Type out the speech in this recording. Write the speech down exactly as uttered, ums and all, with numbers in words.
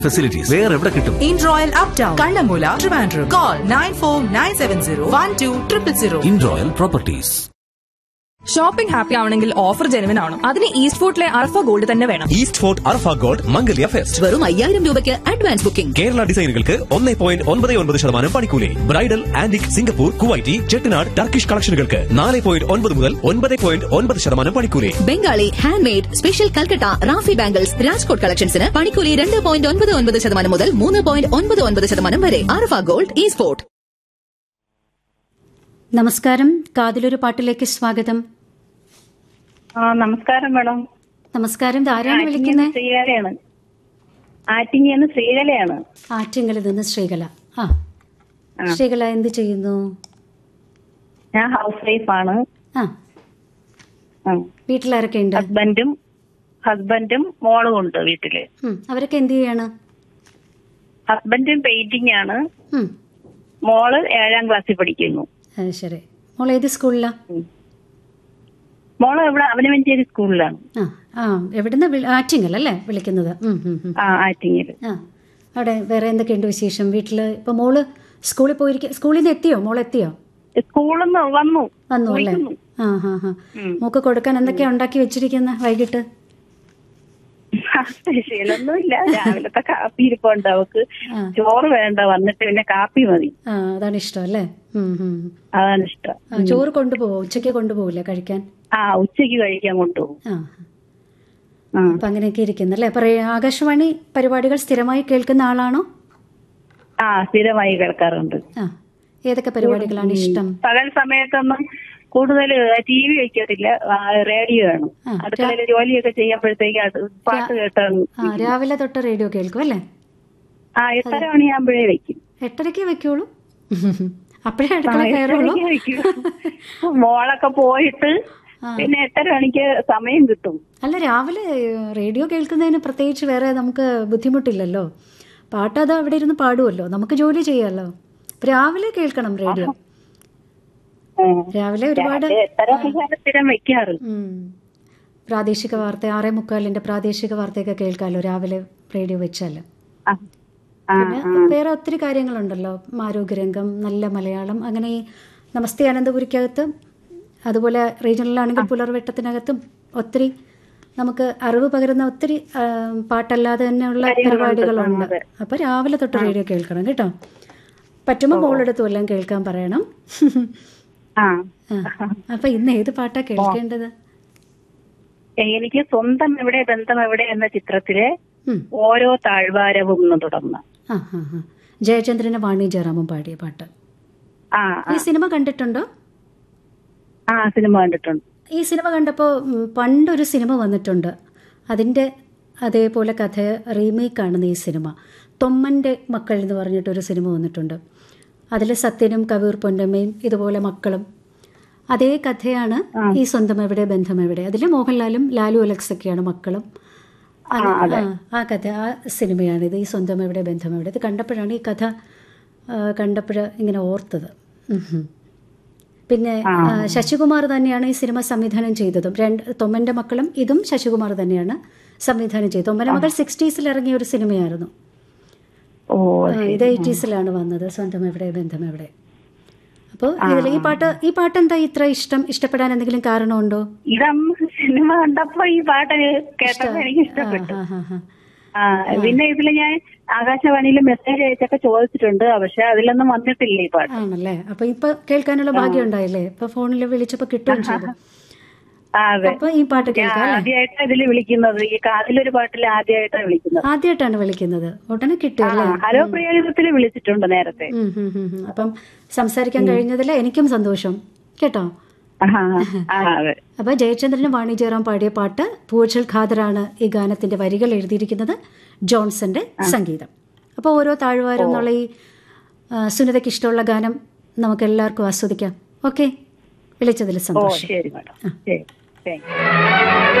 Facilities വേറെ എവിടെ കിട്ടും? In royal up town Kannammoola Trivandrum. Call nine four nine seven zero one two triple zero. In royal properties. Shopping happy ആവണമെങ്കിൽ offer genuine ആണ്. അതിന് east ഫോർട്ടിലെ Arfa gold തന്നെ വേണം. ഈസ്റ്റ് ഫോർട്ട് അർഫ ഗോൾഡ് മംഗല്യ fest. വെറും അയ്യായിരം രൂപയ്ക്ക് അഡ്വാൻസ് ബുക്കിംഗ്. കേരള ഡിസൈനുകൾക്ക് ഒന്നേ പോയിന്റ് ഒൻപത് ഒൻപത് ശതമാനം പണിക്കൂലി. Bridal, antique, Singapore, Kuwaiti, Chettinad, Turkish കളക്ഷനുകൾക്ക് നാല് പോയിന്റ് ഒൻപത് മുതൽ ഒൻപത് പോയിന്റ് ഒൻപത് ശതമാനം പണിക്കൂലി. Bengali, hand made, special Calcutta, Rafi bangles, Rajkot കളക്ഷൻസിന് പണിക്കൂലി രണ്ട് പോയിന്റ് ഒൻപത് ഒൻപത് ശതമാനം മുതൽ മൂന്ന് പോയിന്റ് ഒൻപത് ഒൻപത് ശതമാനം വരെ. Arfa gold, east fort. നമസ്കാരം. കാതിലൊരു പാട്ടിലേക്ക് സ്വാഗതം. ആ നമസ്കാരം മാഡം. നമസ്കാരം. ആരാണ് വിളിക്കുന്നത്? ശ്രീകലയാണ്. ആറ്റിങ്ങന്ന് ശ്രീകലയാണ്. ആറ്റിങ്ങലിൽ നിന്ന് ശ്രീകല. ആ ശ്രീകല എന്ത് ചെയ്യുന്നു? ഞാൻ ഹൗസ് വൈഫാണ്. ആ വീട്ടിലാരൊക്കെ ഉണ്ട്? ഹസ്ബൻഡും ഹസ്ബൻഡും മോളും ഉണ്ട് വീട്ടില്. അവരൊക്കെ എന്ത് ചെയ്യാണ്? ഹസ്ബൻഡും പെയിന്റിംഗ് ആണ്. മോള് ഏഴാം ക്ലാസ്സിൽ പഠിക്കുന്നു. ശരി. മോൾ ഏത് സ്കൂളിലാ? മോള് ഇവിടെ അവനവഞ്ചേരി സ്കൂളിലാണ്. ആ എവിടുന്ന്? ആറ്റിങ്ങൽ അല്ലേ വിളിക്കുന്നത്? ആ ആറ്റിങ്ങല്. ആ അവിടെ വേറെ എന്തൊക്കെയുണ്ട് വിശേഷം വീട്ടില്? ഇപ്പൊ മോള് സ്കൂളിൽ പോയിരിക്കും. സ്കൂളിൽ നിന്ന് എത്തിയോ? മോൾ എത്തിയോ? സ്കൂളിൽ നിന്ന് വന്നു വന്നു അല്ലേ? ആ ഹാ ഹാ. മോക്ക് കൊടുക്കാൻ എന്തൊക്കെയാ ഉണ്ടാക്കി വെച്ചിരിക്കുന്ന വൈകിട്ട്? സ്പെഷ്യലൊന്നുമില്ല. രാവിലത്തെ കാപ്പി ഇരിപ്പുണ്ട്. അവക്ക് ചോറ് വേണ്ട, വന്നിട്ട് പിന്നെ കാപ്പി മതി. ആ അതാണ് ഇഷ്ടം അല്ലേ? അതാണ് ഇഷ്ടം. ചോറ് കൊണ്ടുപോവോ? ഉച്ചക്ക് കൊണ്ടുപോകില്ല കഴിക്കാൻ? ആ ഉച്ചക്ക് കഴിക്കാൻ കൊണ്ടുപോകും. ആ അപ്പൊ അങ്ങനെയൊക്കെ ഇരിക്കുന്നല്ലേ. അപ്പൊ ആകാശവാണി പരിപാടികൾ സ്ഥിരമായി കേൾക്കുന്ന ആളാണോ? ആ സ്ഥിരമായി കേൾക്കാറുണ്ട്. ആ ഏതൊക്കെ പരിപാടികളാണ് ഇഷ്ടം? പകൽ സമയത്തൊന്നും കൂടുതൽ ടി വി വയ്ക്കത്തില്ല, റേഡിയോ ആണ്. അടുക്കളയില് ജോലിയൊക്കെ ചെയ്യുമ്പോഴത്തേക്ക് അത് പാട്ട് കേട്ടാണ്. രാവിലെ തൊട്ട് റേഡിയോ കേൾക്കും അല്ലേ? ആ എട്ടര മണിയാകുമ്പോഴേ വെക്കും. എട്ടരയ്ക്ക് വെക്കുള്ളൂ? അപ്പഴേ അടുക്കള കയറുള്ളൂ? മോളൊക്കെ പോയിട്ട് പിന്നെ എട്ടര മണിക്ക് സമയം കിട്ടും. അല്ല രാവിലെ റേഡിയോ കേൾക്കുന്നതിന് പ്രത്യേകിച്ച് വേറെ നമുക്ക് ബുദ്ധിമുട്ടില്ലല്ലോ. പാട്ട് അത് അവിടെ ഇരുന്ന് പാടുമല്ലോ, നമുക്ക് ജോലി ചെയ്യാമല്ലോ. രാവിലെ കേൾക്കണം റേഡിയോ. രാവിലെ ഒരുപാട് സ്ഥിരം വെക്കാറ്. പ്രാദേശിക വാർത്ത, ആറേ മുക്കാലിന്റെ പ്രാദേശിക വാർത്തയൊക്കെ കേൾക്കാമല്ലോ രാവിലെ റേഡിയോ വെച്ചാല്. പിന്നെ വേറെ ഒത്തിരി കാര്യങ്ങളുണ്ടല്ലോ, ആരോഗ്യരംഗം, നല്ല മലയാളം, അങ്ങനെ ഈ നമസ്തേ അനന്തപുരിക്കകത്ത്, അതുപോലെ റീജിയണലാണെങ്കിൽ പുലർവെട്ടത്തിനകത്തും ഒത്തിരി നമുക്ക് അറിവ് പകരുന്ന ഒത്തിരി പാട്ടല്ലാതെ തന്നെയുള്ള പരിപാടികളുണ്ട്. അപ്പൊ രാവിലെ തൊട്ട് റേഡിയോ കേൾക്കണം കേട്ടോ. പറ്റുമ്പോ മോളെടുത്തും എല്ലാം കേൾക്കാൻ പറയണം. അപ്പൊ ഇന്ന് ഏത് പാട്ടാ കേൾക്കേണ്ടത്? എനിക്ക് സ്വന്തം എവിടെ ബന്ധം എവിടെ എന്ന ചിത്രത്തിലെ ഓരോ താഴ്വാരവും തുടർന്ന് ജയചന്ദ്രന് വാണി ജയറാമും പാടിയ പാട്ട്. ഈ സിനിമ കണ്ടിട്ടുണ്ടോ? ആ സിനിമ കണ്ടിട്ടുണ്ട്. ഈ സിനിമ കണ്ടപ്പോ പണ്ടൊരു സിനിമ വന്നിട്ടുണ്ട്, അതിന്റെ അതേപോലെ കഥ റീമേക്കാണെന്ന് ഈ സിനിമ. തൊമ്മന്റെ മക്കൾ എന്ന് പറഞ്ഞിട്ടൊരു സിനിമ വന്നിട്ടുണ്ട്. അതിൽ സത്യനും കവിയൂർ പൊന്നമ്മയും ഇതുപോലെ മക്കളും, അതേ കഥയാണ് ഈ സ്വന്തം എവിടെ ബന്ധം എവിടെ. അതിൽ മോഹൻലാലും ലാലു അലക്സൊക്കെയാണ് മക്കളും. ആ കഥ, ആ സിനിമയാണിത്, ഈ സ്വന്തം എവിടെ ബന്ധം എവിടെ. ഇത് കണ്ടപ്പോഴാണ് ഈ കഥ കണ്ടപ്പോൾ ഇങ്ങനെ ഓർത്തത്. പിന്നെ ശശികുമാർ തന്നെയാണ് ഈ സിനിമ സംവിധാനം ചെയ്തതും. രണ്ട് തൊമ്മന്റെ മക്കളും ഇതും ശശികുമാർ തന്നെയാണ് സംവിധാനം ചെയ്തത്. തൊമ്മന്റെ മക്കൾ സിക്സ്റ്റീസിൽ ഇറങ്ങിയ ഒരു സിനിമയായിരുന്നു. ഇത് എയ്റ്റീസിലാണ് വന്നത്, സ്വന്തം എവിടെ ബന്ധം എവിടെ. അപ്പോൾ ഇതിൽ ഈ പാട്ട് ഈ പാട്ട് എന്താ ഇത്ര ഇഷ്ടം? ഇഷ്ടപ്പെടാൻ എന്തെങ്കിലും കാരണമുണ്ടോ? സിനിമ കണ്ടപ്പോ ഈ പാട്ട് കേട്ടപ്പോ എനിക്ക് ഇഷ്ടപ്പെട്ടു. പിന്നെ ഇതില് ഞാൻ ആകാശവാണിയിൽ മെസ്സേജ് അയച്ചൊക്കെ ചോദിച്ചിട്ടുണ്ട്, പക്ഷെ അതിലൊന്നും വന്നിട്ടില്ല ഈ പാട്ട്. ആണല്ലേ? അപ്പൊ ഇപ്പൊ കേൾക്കാനുള്ള ഭാഗ്യം ഉണ്ടായില്ലേ? ഇപ്പൊ ഫോണിൽ വിളിച്ചപ്പോ കിട്ടുകയും ചെയ്തു. അപ്പൊ ഈ പാട്ട് കേൾക്കാം. ആദ്യമായിട്ടാണ് ഇതില് വിളിക്കുന്നത്, ഈ കാതിലൊരു പാട്ടിൽ ആദ്യമായിട്ടാണ് വിളിക്കുന്നത്. ആദ്യമായിട്ടാണ് വിളിക്കുന്നത്. ഉടനെ കിട്ടിയല്ലേ? ഹലോ പ്രയോഗത്തിൽ വിളിച്ചിട്ടുണ്ട് നേരത്തെ. അപ്പം സംസാരിക്കാൻ കഴിഞ്ഞതിൽ എനിക്കും സന്തോഷം കേട്ടോ. അപ്പൊ ജയചന്ദ്രനും വാണി ജയറാം പാടിയ പാട്ട്. പൂച്ചൽ ഖാദറാണ് ഈ ഗാനത്തിന്റെ വരികൾ എഴുതിയിരിക്കുന്നത്, ജോൺസന്റെ സംഗീതം. അപ്പോൾ ഓരോ താഴ്വാരം എന്നുള്ള ഈ സുനിതയ്ക്ക് ഇഷ്ടമുള്ള ഗാനം നമുക്ക് എല്ലാവർക്കും ആസ്വദിക്കാം. ഓക്കെ, വിളിച്ചതിൽ സന്തോഷം. ശരി മാഡം.